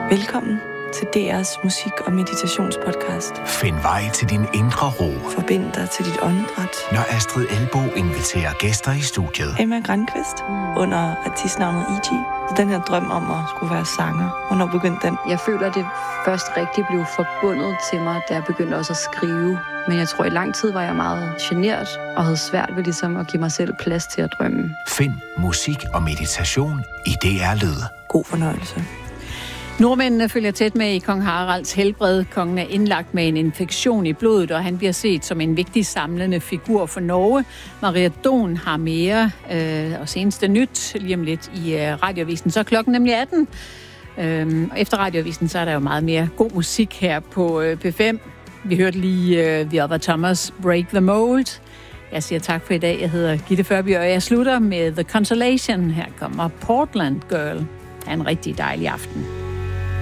Velkommen til DR's musik- og meditationspodcast. Find vej til din indre ro. Forbind dig til dit åndedræt. Når Astrid Elbo inviterer gæster i studiet. Emma Grankvist under artistnavnet E.G. Den her drøm om at skulle være sanger. Hvornår begyndte den? Jeg føler, at det først rigtig blev forbundet til mig, da jeg begyndte også at skrive. Men jeg tror, i lang tid var jeg meget genert og havde svært ved ligesom at give mig selv plads til at drømme. Find musik og meditation i DR Lyd. God fornøjelse. Nordmændene følger tæt med i kong Haralds helbred. Kongen er indlagt med en infektion i blodet, og han bliver set som en vigtig samlende figur for Norge. Maria Don har mere og seneste nyt lige om lidt i Radioavisen. Så er klokken nemlig 18. Efter Radioavisen, så er der jo meget mere god musik her på P5. Vi hørte lige The Other Thomas, Break the Mold. Jeg siger tak for i dag. Jeg hedder Gitte Førby, og jeg slutter med The Consolation. Her kommer Portland Girl. Ha' en rigtig dejlig aften.